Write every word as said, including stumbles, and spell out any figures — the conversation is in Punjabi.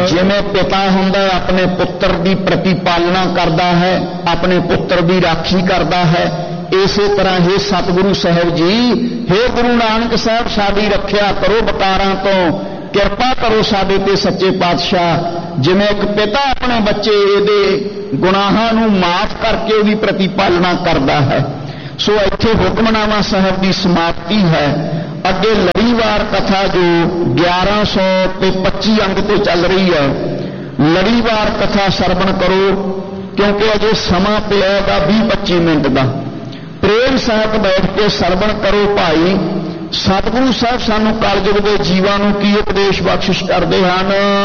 ਜਿਵੇਂ ਪਿਤਾ ਹੁੰਦਾ ਆਪਣੇ ਪੁੱਤਰ ਦੀ ਪ੍ਰਤੀਪਾਲਣਾ ਕਰਦਾ ਹੈ, ਆਪਣੇ ਪੁੱਤਰ ਦੀ ਰਾਖੀ ਕਰਦਾ ਹੈ, ਇਸੇ ਤਰ੍ਹਾਂ ਹੀ ਸਤਿਗੁਰੂ ਸਾਹਿਬ ਜੀ, हे ਗੁਰੂ ਨਾਨਕ ਸਾਹਿਬ ਸਾਡੀ ਰੱਖਿਆ ਕਰੋ ਵਿਕਾਰਾਂ ਤੋਂ, ਕਿਰਪਾ ਕਰੋ ਸਾਡੇ ਤੇ ਸੱਚੇ ਪਾਤਸ਼ਾਹ। ਜਿਵੇਂ ਇੱਕ ਪਿਤਾ ਆਪਣੇ ਬੱਚੇ ਇਹਦੇ ਗੁਨਾਹਾਂ ਨੂੰ ਮਾਫ ਕਰਕੇ ਉਹਦੀ ਪ੍ਰਤੀਪਾਲਣਾ ਕਰਦਾ ਹੈ। ਸੋ ਇੱਥੇ ਹੁਕਮਨਾਮਾ ਸਾਹਿਬ ਦੀ ਸਮਾਪਤੀ ਹੈ। ਅੱਗੇ ਲੜੀਵਾਰ ਕਥਾ ਜੋ ਗਿਆਰਾਂ ਸੌ ਤੇ ਪੱਚੀ ਅੰਗ ਤੇ ਚੱਲ ਰਹੀ ਹੈ, ਲੜੀਵਾਰ ਕਥਾ ਸਰਵਣ ਕਰੋ, ਕਿਉਂਕਿ ਅਜੇ ਸਮਾਂ ਪਿਆ ਦਾ ਵੀਹ ਪੱਚੀ ਮਿੰਟ ਦਾ। ਪ੍ਰੇਮ ਸਾਹਿਤ ਬੈਠ ਕੇ ਸਰਵਣ ਕਰੋ ਭਾਈ। ਸਤਿਗੁਰੂ ਸਾਹਿਬ ਸਾਨੂੰ ਕਲਯੁਗ ਦੇ ਜੀਵਾਂ ਨੂੰ ਕੀ ਉਪਦੇਸ਼ ਬਖਸ਼ਿਸ਼ ਕਰਦੇ ਹਨ।